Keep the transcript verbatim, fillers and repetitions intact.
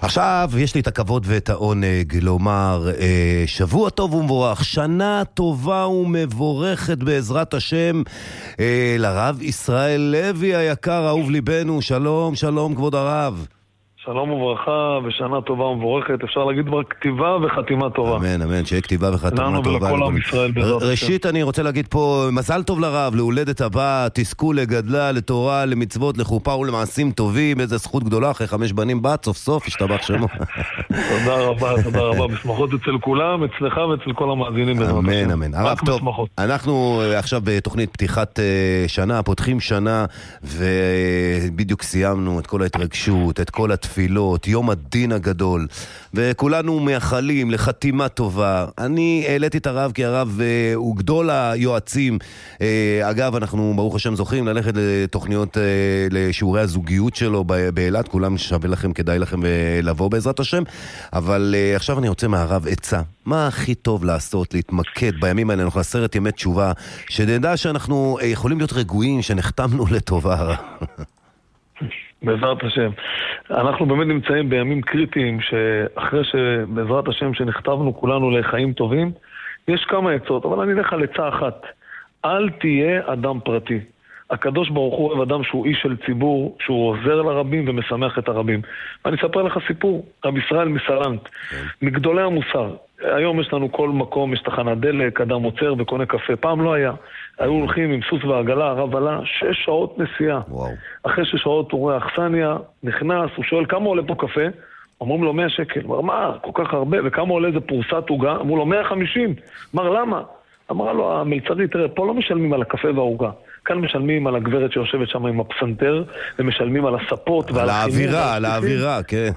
עכשיו יש לי את הכבוד ואת העונג לומר אה, שבוע טוב ומבורך, שנה טובה ומבורכת בעזרת השם אה, לרב ישראל לוי היקר, אהוב ליבנו. שלום, שלום כבוד הרב. שלום וברכה ושנה טובה ומבורכת. אפשר להגיד כבר כתיבה וחתימה טובה. אמן, אמן, שיהיה כתיבה וחתימה לנו טובה. ולכל עם ישראל בעזרת השם. ראשית אני רוצה להגיד פה מזל טוב לרב, להולדת הבא, תזכו לגדלה, לתורה, למצוות, לחופה ולמעשים טובים. איזה זכות גדולה, אחרי חמש בנים בת, סוף סוף השתבח שמו. תודה רבה, תודה רבה. בשמחות אצל כולם, אצלך ואצל כל המאזינים בעזרת השם. אמן, אמן. הרב, טוב, אנחנו עכשיו בתוכנית פתיחת שנה, פותחים שנה, ובדיוק סיימנו את כל ההתרגשות, את כל התפילות, יום הדין הגדול, וכולנו מייחלים לחתימה טובה. אני העליתי את הרב כי הרב אה, הוא גדול היועצים. אה, אגב, אנחנו ברוך השם זוכים ללכת לתוכניות, אה, לשיעורי הזוגיות שלו באילת. כולם שווה לכם, כדאי לכם אה, לבוא בעזרת השם. אבל אה, עכשיו אני רוצה מהרב עצה. מה הכי טוב לעשות, להתמקד בימים האלה? אנחנו עשרת ימי תשובה, שנדע שאנחנו אה, יכולים להיות רגועים, שנחתמנו לטובה. בעזרת השם. אנחנו באמת נמצאים בימים קריטיים שאחרי שבעזרת השם שנכתבנו כולנו לחיים טובים, יש כמה עצות, אבל אני אלך על עצה אחת. אל תהיה אדם פרטי. הקדוש ברוך הוא אוהב אדם שהוא איש של ציבור, שהוא עוזר לרבים ומשמח את הרבים. ואני אספר לך סיפור, רב ישראל מסלנט, מגדולי המוסר. היום יש לנו כל מקום, יש תחנת דלק, אדם עוצר וקונה קפה. פעם לא היה. היו הולכים עם סוס ועגלה, הרב עלה, שש שעות נסיעה. וואו. אחרי שש שעות הוא רואה אכסניה, נכנס, הוא שואל כמה עולה פה קפה? אומרים לו מאה שקל. אמר, מה, כל כך הרבה, וכמה עולה איזה פרוסת עוגה? אמרו לו מאה וחמישים. אמר, למה? אמרה לו המלצרית, תראה, פה לא משלמים על הקפה והעוגה. כאן משלמים על הגברת שיושבת שם עם הפסנתר, ומשלמים על הספות ועל האווירה, על האווירה, כן.